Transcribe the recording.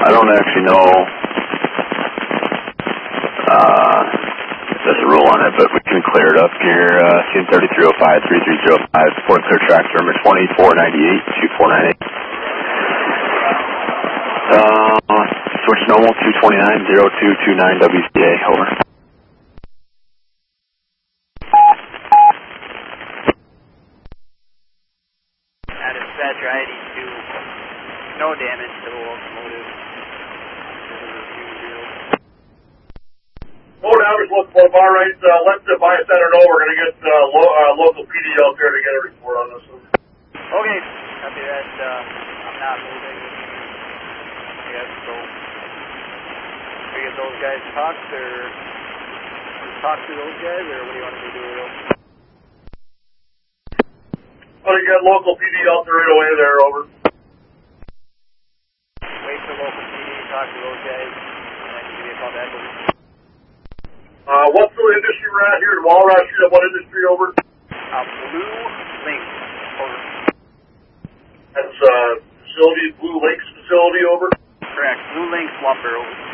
I don't actually know if there's a rule on it, but we can clear it up here. CN 3305, 3305, Fort Clear tractor number 2498, 2498. Switch normal 229, 0229 WCA, over. At dispatcher ID2, no damage to the locomotive. Load average look for bar right. Let's bias center know. We're going to get local PD out there to get a report on this one. Okay, copy that. I'm not moving. I guess so. We get those guys talked, or talk to those guys, or what do you want me to do? Oh, you got local PD out there right away there, over. Wait for local PD, talk to those guys, and then give me a call back, over. What's the industry we're at here? Walrus, what industry, over? Blue Link, over. That's facility, Blue Lakes facility, over. Correct, Blue Links Lumber, over.